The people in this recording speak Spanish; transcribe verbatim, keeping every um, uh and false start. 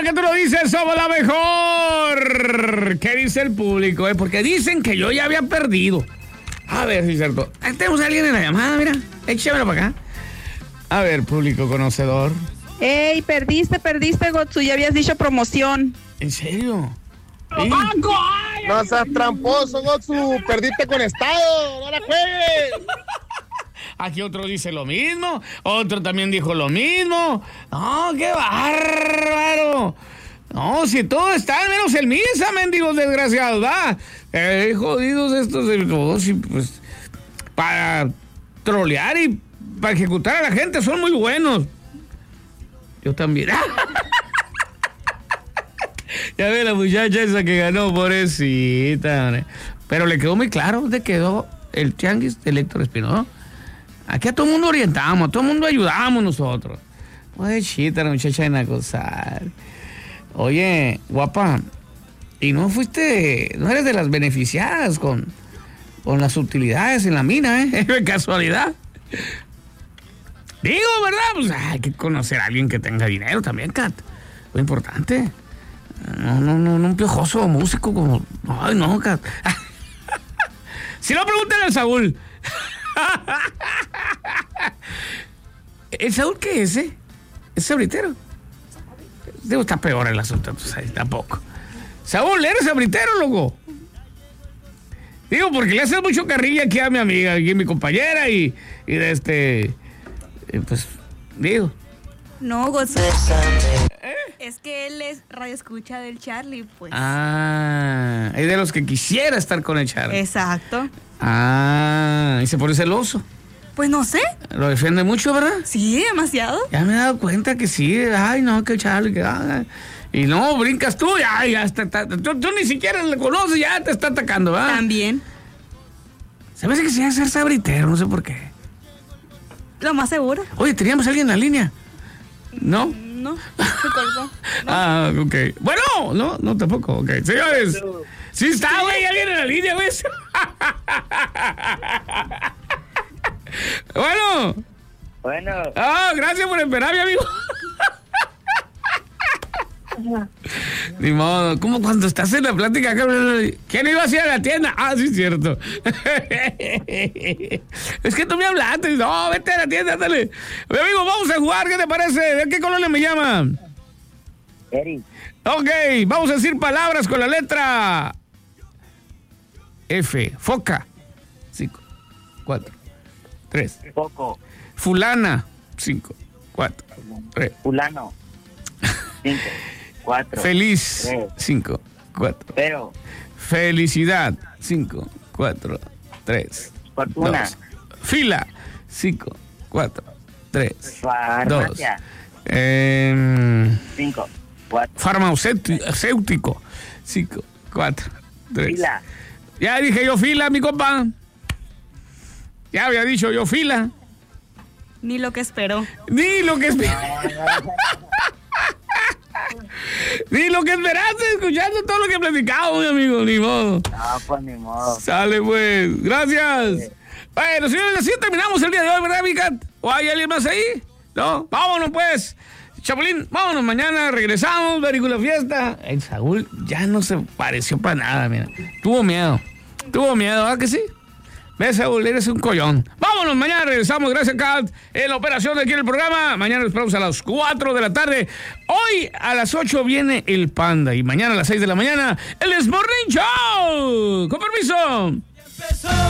que tú lo dices, somos la mejor. ¿Qué dice el público? Eh? Porque dicen que yo ya había perdido. A ver si es cierto. Ahí tenemos a alguien en la llamada, mira. Échamelo para acá. A ver, público conocedor. Ey, perdiste, perdiste, Gotsu. Ya habías dicho promoción. ¿En serio? ¿Sí? No seas tramposo, Gotsu. Perdiste con Estado. No la juegues. Aquí otro dice lo mismo. Otro también dijo lo mismo. No, qué bárbaro. No, si todo está, menos el misa, mendigos desgraciados, ¿va? Eh, jodidos estos de todos, y pues para trolear y para ejecutar a la gente son muy buenos. Yo también. Ya ve la muchacha esa que ganó, pobrecita. Pero le quedó muy claro dónde quedó el tianguis de Héctor Espinosa. Aquí a todo el mundo orientamos, a todo el mundo ayudamos nosotros. Pues chita la muchacha en acosar. Oye, guapa, ¿y no fuiste, no eres de las beneficiadas con, con las utilidades en la mina, eh? De casualidad. Digo, ¿verdad? Pues hay que conocer a alguien que tenga dinero también, Kat. Lo importante. No, no, no, no un piojoso músico como... Ay, no, Kat. Si no, pregúntale al Saúl. ¿El Saúl qué es, eh? ¿Es sabritero? Debo estar peor el asunto, pues ahí tampoco. Saúl, ¿eres sabritero, loco? Digo, porque le haces mucho carrilla aquí a mi amiga, aquí a mi compañera y, y de este... Eh, pues, digo. No, Gotsu. ¿Eh? Es que él es radioescucha del Charlie, pues. Ah, es de los que quisiera estar con el Charlie. Exacto. Ah, y se pone celoso. Pues no sé. Lo defiende mucho, ¿verdad? Sí, demasiado. Ya me he dado cuenta que sí. Ay, no, que el Charlie, que... Ah, y no, brincas tú, ya, ya está, está, tú, tú ni siquiera le conoces, ya te está atacando, ¿verdad? También. Se me hace que sí va a ser sabritero, no sé por qué. Lo más seguro. Oye, ¿teníamos a alguien en la línea? ¿No? No, se colgó. No. Ah, ok. Bueno, no, no tampoco, ok. Señores, sí está, güey, alguien en la línea, güey. Bueno. Bueno. Ah, gracias por esperar, mi amigo. Ni modo, como cuando estás en la plática, ¿quién iba a ir a la tienda? Ah, sí, es cierto. Es que tú me hablaste. No, vete a la tienda, dale. Mi amigo, vamos a jugar, ¿qué te parece? ¿De qué colonia me llama? Eric. Ok, vamos a decir palabras con la letra F. Foca. Cinco, cuatro, tres. Foco. Fulana. Cinco, cuatro, tres. Fulano. Cinco. Cuatro. Feliz. Tres. Cinco, cuatro. Pero. Felicidad. Cinco, cuatro, tres. Fortuna. Dos. Fila. Cinco, cuatro, tres. Farmacia. Dos. Eh, Cinco. Cuatro. farmacéutico. Cinco, cuatro, tres. Fila. Ya dije yo fila, mi compa. Ya había dicho yo fila. Ni lo que esperó. Ni lo que esperó. Ni lo que esperaste escuchando todo lo que platicamos, mi amigo, ni modo. No, pues ni modo. Sale, pues. Gracias. Sí. Bueno, señores, así terminamos el día de hoy, ¿verdad, mi Kat? ¿O hay alguien más ahí? No, vámonos, pues. Chapulín, vámonos, mañana regresamos, película fiesta. El Saúl ya no se pareció para nada, mira. Tuvo miedo. Tuvo miedo, ¿verdad que sí? ¿Ves, Saúl? Eres un collón. Vámonos, mañana regresamos. Gracias, Kat, en la operación de aquí en el programa. Mañana nos esperamos a las cuatro de la tarde. Hoy a las ocho viene el Panda. Y mañana a las seis de la mañana, el Morning Show. Con permiso.